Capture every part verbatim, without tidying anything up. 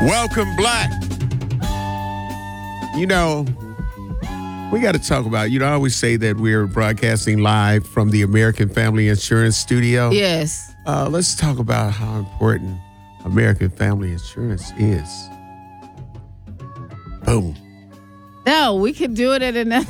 Welcome, Black. You know, we got to talk about, you know, I always say that we're broadcasting live from the American Family Insurance Studio. Yes. Uh, let's talk about how important American Family Insurance is. Boom. No, we can do it at another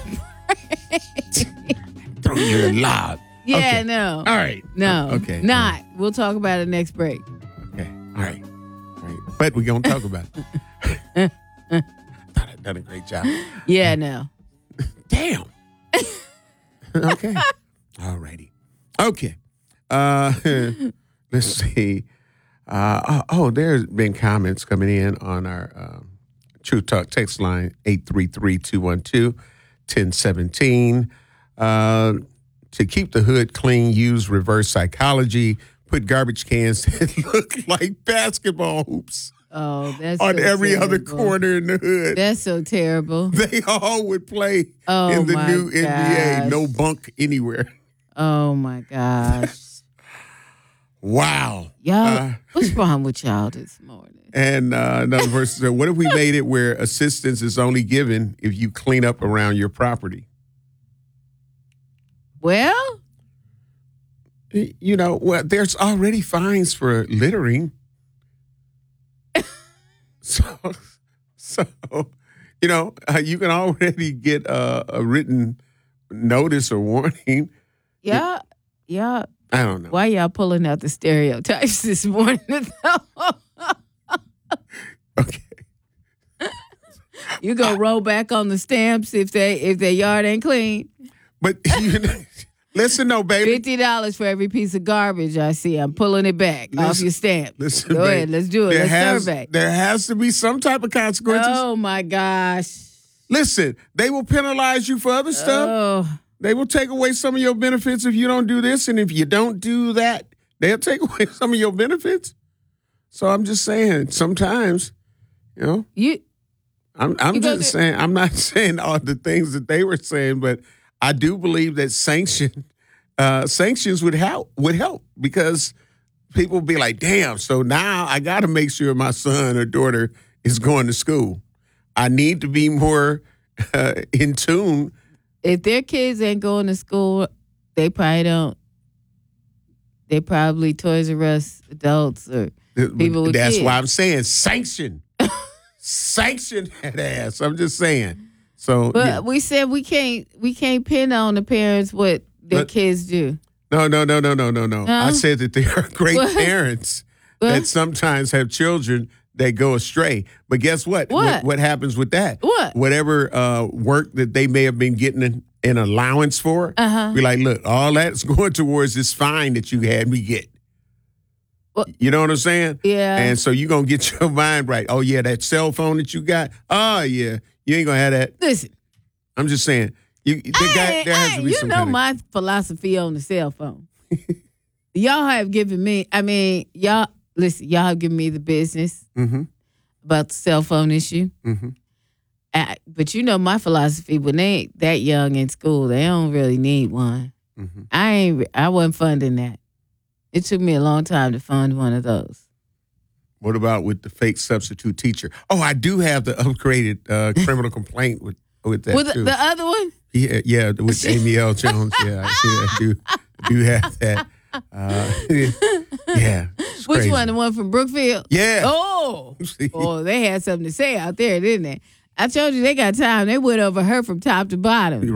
Throw you in live. Yeah, Okay. no. All right. No. Okay. Not. We'll talk about it next break. Okay. All right. All right. But we're going to talk about it. Thought I'd done a great job. Yeah, no. Damn. Okay. All righty. Okay. Uh, let's see. Uh, oh, there's been comments coming in on our um, Truth Talk text line, eight three three, two one two, one zero one seven. Uh, to keep the hood clean, use reverse psychology, put garbage cans that look like basketball hoops Oh, that's on so every terrible. other corner in the hood. That's so terrible. They all would play Oh, in the my new N B A. gosh. No bunk anywhere. Oh, my gosh. Wow. Y'all, Uh, what's wrong with y'all this morning? And uh, another person said, what if we made it where assistance is only given if you clean up around your property? Well, Y- You know, well, there's already fines for littering. so, so, you know, uh, you can already get a, a written notice or warning. y'all, y'all, I don't know. why y'all pulling out the stereotypes this morning? Okay. You gonna roll back on the stamps if they if their yard ain't clean? But, you know, listen, though, baby. Fifty dollars for every piece of garbage I see. I'm pulling it back off Listen- your stamp. Listen, Go baby, ahead, let's do it. There Let's has, survey. there has to be some type of consequences. Oh my gosh. Listen, they will penalize you for other stuff. Oh, They will take away some of your benefits if you don't do this. And if you don't do that, they'll take away some of your benefits. So I'm just saying, sometimes, you know, you I'm, I'm You go just there- saying, I'm not saying all the things that they were saying, but I do believe that sanction, uh, sanctions would help, would help because people be like, damn, so now I got to make sure my son or daughter is going to school. I need to be more uh, in tune. if their kids ain't going to school, they probably don't. They probably Toys R Us adults or people with That's kids. why I'm saying sanction. Sanction that ass. I'm just saying. So But yeah. we said we can't we can't pin on the parents what their But- kids do. no, no, no, no, no, no, no. I Huh? said that there are great What? parents What? that sometimes have children that go astray. But guess what? What? What, happens with that? What? Whatever uh, work that they may have been getting an, an allowance for, Uh-huh. be like, look, all that's going towards this fine that you had me get. Well- You know what I'm saying? Yeah. And so you're going to get your mind right. Oh, yeah, that cell phone that you got. Oh, yeah. You ain't going to have that. Listen, I'm just saying. You, there, got, I, there has I, to be you some know kind of, my philosophy on the cell phone. Y'all have given me, I mean, y'all, listen, y'all have given me the business Mhm. about the cell phone issue. Mhm. I, but you know my philosophy, when they ain't that young in school, they don't really need one. Mhm. I ain't, I wasn't funding that. It took me a long time to fund one of those. What about with the fake substitute teacher? Oh, I do have the upgraded uh, criminal complaint with with that With the, too. the other one? yeah, yeah, with Amy L. Jones. Yeah, I, I do I do have that. Uh, yeah. it's Which crazy. one? The one from Brookfield? Yeah. Oh, oh, they had something to say out there, didn't they? I told you they got time. They went over her from top to bottom.